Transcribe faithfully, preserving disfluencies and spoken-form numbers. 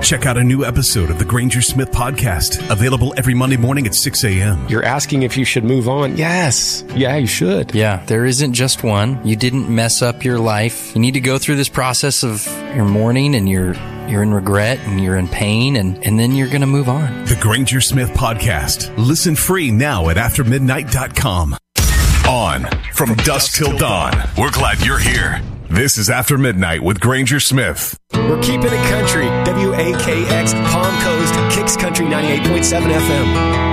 Check out a new episode of the Granger Smith Podcast, available every Monday morning at six a.m. You're asking if you should move on. Yes. Yeah, you should. Yeah, there isn't just one. You didn't mess up your life. You need to go through this process of your mourning, and you're you're in regret and you're in pain, and, and then you're going to move on. The Granger Smith Podcast. Listen free now at after midnight dot com. On from dusk till dawn. We're glad you're here. This is After Midnight with Granger Smith. We're keeping it country. W A K X, Palm Coast, Kicks Country ninety-eight point seven F M.